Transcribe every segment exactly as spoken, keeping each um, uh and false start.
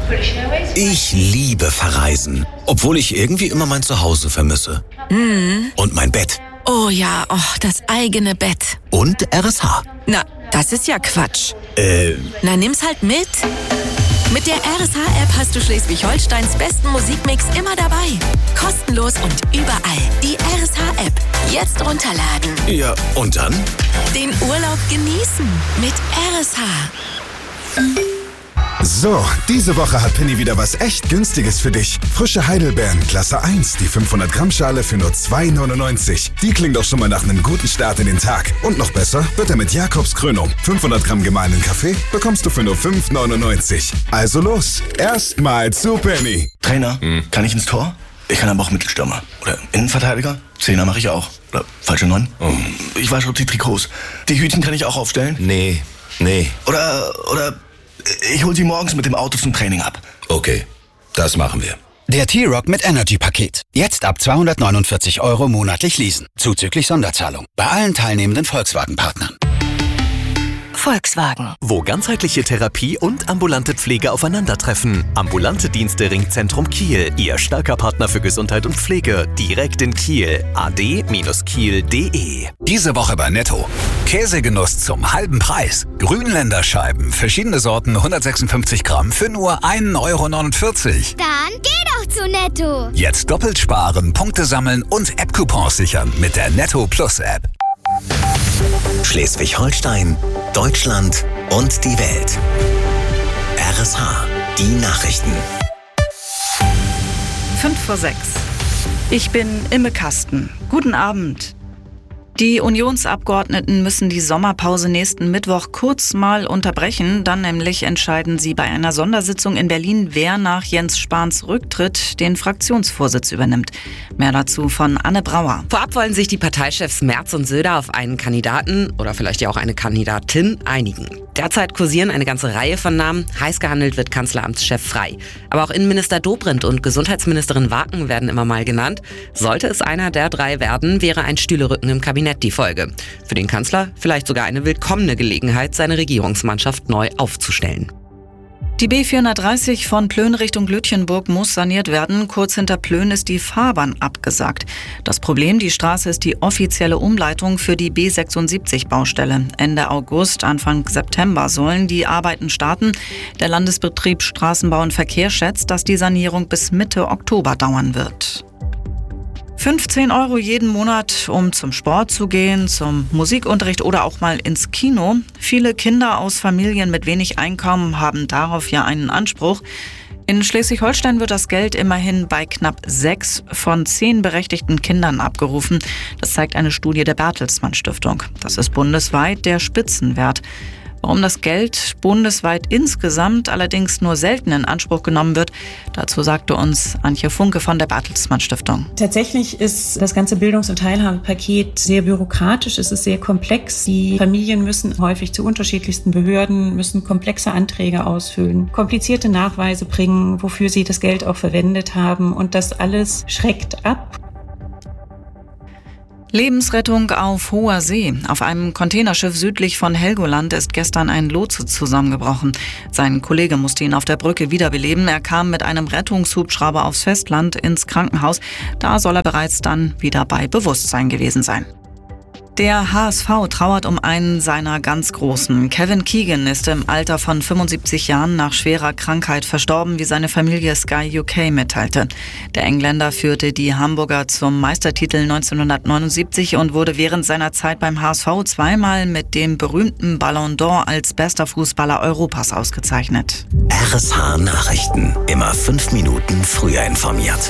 Ich liebe Verreisen, obwohl ich irgendwie immer mein Zuhause vermisse. Mhm. Und mein Bett. Oh ja, oh, das eigene Bett. Und R S H. Na, das ist ja Quatsch. Äh... Na, nimm's halt mit. Mit der R S H-App hast du Schleswig-Holsteins besten Musikmix immer dabei. Kostenlos und überall. Die R S H-App. Jetzt runterladen. Ja, und dann? Den Urlaub genießen mit R S H. So, diese Woche hat Penny wieder was echt Günstiges für dich. Frische Heidelbeeren, Klasse eins, die fünfhundert Gramm Schale für nur zwei neunundneunzig. Die klingt doch schon mal nach einem guten Start in den Tag. Und noch besser wird er mit Jakobs Krönung. fünfhundert Gramm gemahlenen Kaffee bekommst du für nur fünf neunundneunzig. Also los, erstmal zu Penny. Trainer, hm. kann ich ins Tor? Ich kann aber auch Mittelstürmer. Oder Innenverteidiger? Zehner mache ich auch. Oder falsche Neun? Oh. Ich wasche die Trikots. Die Hütchen kann ich auch aufstellen? Nee, nee. Oder, oder... Ich hol sie morgens mit dem Auto zum Training ab. Okay, das machen wir. Der T-Rock mit Energy-Paket. Jetzt ab zweihundertneunundvierzig Euro monatlich leasen. Zuzüglich Sonderzahlung. Bei allen teilnehmenden Volkswagen-Partnern. Volkswagen. Wo ganzheitliche Therapie und ambulante Pflege aufeinandertreffen. Ambulante Dienste Ringzentrum Kiel. Ihr starker Partner für Gesundheit und Pflege. Direkt in Kiel. a d kiel punkt d e. Diese Woche bei Netto. Käsegenuss zum halben Preis. Grünländerscheiben. Verschiedene Sorten, hundertsechsundfünfzig Gramm für nur ein Euro neunundvierzig. Dann geh doch zu Netto. Jetzt doppelt sparen, Punkte sammeln und App-Coupons sichern mit der Netto Plus App. Schleswig-Holstein, Deutschland und die Welt. R S H, die Nachrichten. Fünf vor sechs. Ich bin Imme Kasten. Guten Abend. Die Unionsabgeordneten müssen die Sommerpause nächsten Mittwoch kurz mal unterbrechen. Dann nämlich entscheiden sie bei einer Sondersitzung in Berlin, wer nach Jens Spahns Rücktritt den Fraktionsvorsitz übernimmt. Mehr dazu von Anne Brauer. Vorab wollen sich die Parteichefs Merz und Söder auf einen Kandidaten oder vielleicht ja auch eine Kandidatin einigen. Derzeit kursieren eine ganze Reihe von Namen. Heiß gehandelt wird Kanzleramtschef Frey. Aber auch Innenminister Dobrindt und Gesundheitsministerin Waken werden immer mal genannt. Sollte es einer der drei werden, wäre ein Stühlerücken im Kabinett die Folge. Für den Kanzler vielleicht sogar eine willkommene Gelegenheit, seine Regierungsmannschaft neu aufzustellen. Die B vierhundertdreißig von Plön Richtung Lütjenburg muss saniert werden. Kurz hinter Plön ist die Fahrbahn abgesagt. Das Problem, die Straße ist die offizielle Umleitung für die B sechsundsiebzig-Baustelle. Ende August, Anfang September sollen die Arbeiten starten. Der Landesbetrieb Straßenbau und Verkehr schätzt, dass die Sanierung bis Mitte Oktober dauern wird. fünfzehn Euro jeden Monat, um zum Sport zu gehen, zum Musikunterricht oder auch mal ins Kino. Viele Kinder aus Familien mit wenig Einkommen haben darauf ja einen Anspruch. In Schleswig-Holstein wird das Geld immerhin bei knapp sechs von zehn berechtigten Kindern abgerufen. Das zeigt eine Studie der Bertelsmann Stiftung. Das ist bundesweit der Spitzenwert. Warum das Geld bundesweit insgesamt allerdings nur selten in Anspruch genommen wird, dazu sagte uns Antje Funke von der Bertelsmann Stiftung. Tatsächlich ist das ganze Bildungs- und Teilhabepaket sehr bürokratisch, es ist sehr komplex. Die Familien müssen häufig zu unterschiedlichsten Behörden, müssen komplexe Anträge ausfüllen, komplizierte Nachweise bringen, wofür sie das Geld auch verwendet haben, und das alles schreckt ab. Lebensrettung auf hoher See. Auf einem Containerschiff südlich von Helgoland ist gestern ein Lotse zusammengebrochen. Sein Kollege musste ihn auf der Brücke wiederbeleben. Er kam mit einem Rettungshubschrauber aufs Festland ins Krankenhaus. Da soll er bereits dann wieder bei Bewusstsein gewesen sein. Der H S V trauert um einen seiner ganz Großen. Kevin Keegan ist im Alter von fünfundsiebzig Jahren nach schwerer Krankheit verstorben, wie seine Familie Sky U K mitteilte. Der Engländer führte die Hamburger zum Meistertitel neunzehnhundertneunundsiebzig und wurde während seiner Zeit beim H S V zweimal mit dem berühmten Ballon d'Or als bester Fußballer Europas ausgezeichnet. R S H Nachrichten. Immer fünf Minuten früher informiert.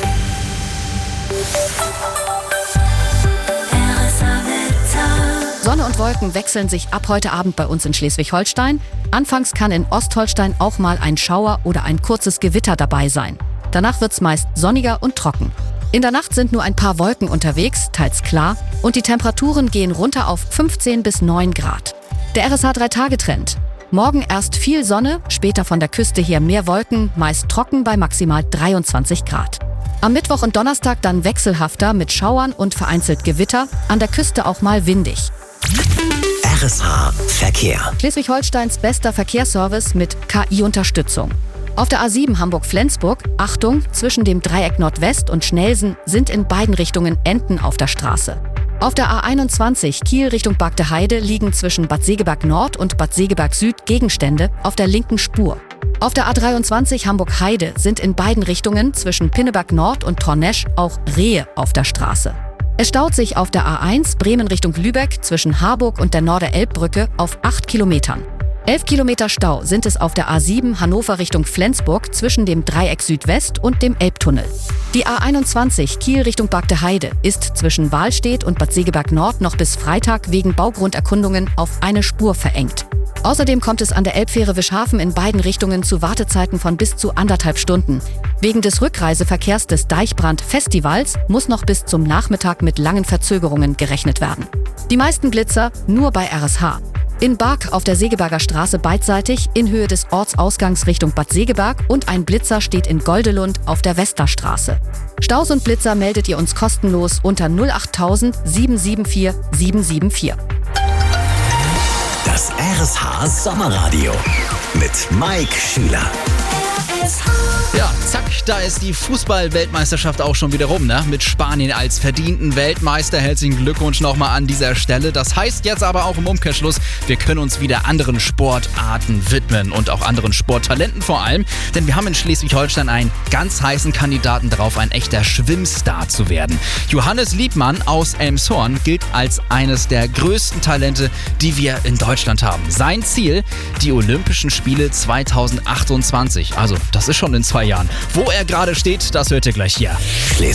Sonne und Wolken wechseln sich ab heute Abend bei uns in Schleswig-Holstein. Anfangs kann in Ostholstein auch mal ein Schauer oder ein kurzes Gewitter dabei sein. Danach wird's meist sonniger und trocken. In der Nacht sind nur ein paar Wolken unterwegs, teils klar, und die Temperaturen gehen runter auf fünfzehn bis neun Grad. Der R S H drei Tage Trend. Morgen erst viel Sonne, später von der Küste her mehr Wolken, meist trocken bei maximal dreiundzwanzig Grad. Am Mittwoch und Donnerstag dann wechselhafter mit Schauern und vereinzelt Gewitter, an der Küste auch mal windig. R S H Verkehr. Schleswig-Holsteins bester Verkehrsservice mit K I-Unterstützung. Auf der A sieben Hamburg-Flensburg, Achtung, zwischen dem Dreieck Nordwest und Schnelsen sind in beiden Richtungen Enten auf der Straße. Auf der A einundzwanzig Kiel Richtung Bagdeheide liegen zwischen Bad Segeberg Nord und Bad Segeberg Süd Gegenstände auf der linken Spur. Auf der A dreiundzwanzig Hamburg-Heide sind in beiden Richtungen zwischen Pinneberg Nord und Tornesch auch Rehe auf der Straße. Es staut sich auf der A eins Bremen Richtung Lübeck zwischen Harburg und der Norder-Elb-Brücke auf acht Kilometern. elf Kilometer Stau sind es auf der A sieben Hannover Richtung Flensburg zwischen dem Dreieck Südwest und dem Elbtunnel. Die A einundzwanzig Kiel Richtung Bagdeheide ist zwischen Wahlstedt und Bad Segeberg Nord noch bis Freitag wegen Baugrunderkundungen auf eine Spur verengt. Außerdem kommt es an der Elbfähre Wischhafen in beiden Richtungen zu Wartezeiten von bis zu anderthalb Stunden. Wegen des Rückreiseverkehrs des Deichbrand-Festivals muss noch bis zum Nachmittag mit langen Verzögerungen gerechnet werden. Die meisten Blitzer nur bei R S H. In Bark auf der Segeberger Straße beidseitig in Höhe des Ortsausgangs Richtung Bad Segeberg und ein Blitzer steht in Goldelund auf der Westerstraße. Staus und Blitzer meldet ihr uns kostenlos unter null acht tausend sieben sieben vier sieben sieben vier. Das R S H Sommerradio mit Mike Schüler. Ja, zack, da ist die Fußball-Weltmeisterschaft auch schon wieder rum, ne? Mit Spanien als verdienten Weltmeister. Herzlichen Glückwunsch nochmal an dieser Stelle. Das heißt jetzt aber auch im Umkehrschluss, wir können uns wieder anderen Sportarten widmen und auch anderen Sporttalenten vor allem. Denn wir haben in Schleswig-Holstein einen ganz heißen Kandidaten darauf, ein echter Schwimmstar zu werden. Johannes Liebmann aus Elmshorn gilt als eines der größten Talente, die wir in Deutschland haben. Sein Ziel, die Olympischen Spiele zweitausendachtundzwanzig. Also, das ist schon in zwei Jahren. Wo er gerade steht, das hört ihr gleich hier. Schleswig